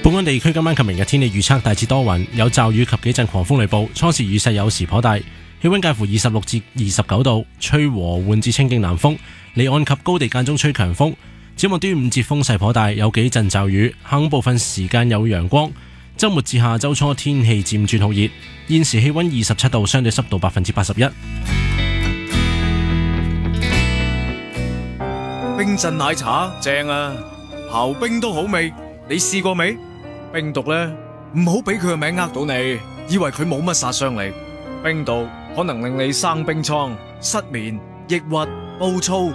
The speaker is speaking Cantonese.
本港地區今晚及明日天氣預測大致多雲，有驟雨及幾陣狂風雷暴，初時雨勢有時頗大，氣溫介乎26至29度，吹和緩至清勁南風，離岸及高地間中吹強風。展望端午節風勢頗大，有幾陣驟雨，下午部分時間有陽光。周末至下周初天氣漸轉酷熱，現時氣溫27度，相對濕度81%。 冰鎮奶茶正啊，刨冰都好味，你試過未？冰毒呢，唔好俾佢個名呃到你，以為佢冇乜殺傷力。冰毒可能令你生冰瘡、失眠、抑鬱、暴躁、